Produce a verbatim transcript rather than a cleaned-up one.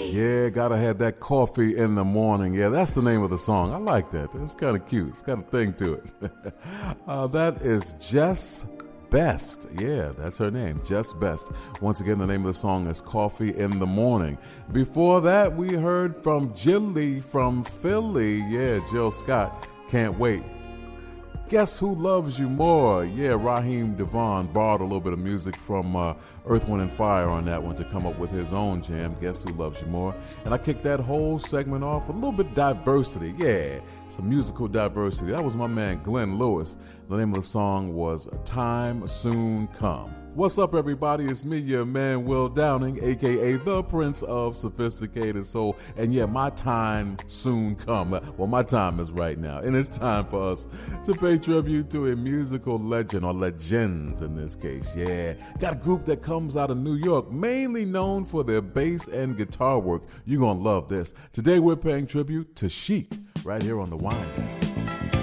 Yeah, gotta have that coffee in the morning. Yeah, that's the name of the song. I like that. It's kind of cute. It's got a thing to it. uh, that is Jess Best. Yeah, that's her name, Jess Best. Once again, the name of the song is Coffee in the Morning. Before that, we heard from Jilly from Philly. Yeah, Jill Scott. Can't Wait. Guess Who Loves You More? Yeah, Raheem Devon borrowed a little bit of music from uh, Earth, Wind and Fire on that one to come up with his own jam, Guess Who Loves You More? And I kicked that whole segment off with a little bit of diversity. Yeah, some musical diversity. That was my man Glenn Lewis. The name of the song was Time Soon Come. What's up, everybody? It's me, your man, Will Downing, a k a the Prince of Sophisticated Soul. And yeah, my time soon come. Well, my time is right now. And it's time for us to pay tribute to a musical legend, or legends in this case. Yeah, got a group that comes out of New York, mainly known for their bass and guitar work. You're going to love this. Today, we're paying tribute to Chic, right here on The Wind Down.